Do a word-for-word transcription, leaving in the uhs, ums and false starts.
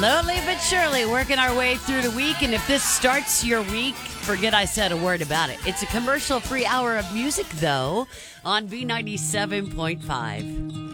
Slowly but surely working our way through the week. And if this starts your week, forget I said a word about it. It's a commercial-free hour of music, though, on B ninety-seven point five.